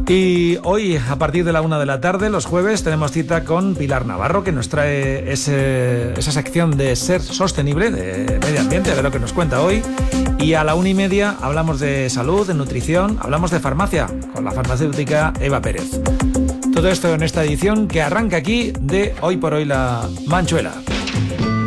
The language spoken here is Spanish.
Y hoy, a partir de la 1 de la tarde, los jueves, tenemos cita con Pilar Navarro, que nos trae esa sección de ser sostenible, de medio ambiente, de lo que nos cuenta hoy. Y a la 1:30 hablamos de salud, de nutrición, hablamos de farmacia, con la farmacéutica Eva Pérez. Todo esto en esta edición que arranca aquí de Hoy por Hoy La Manchuela.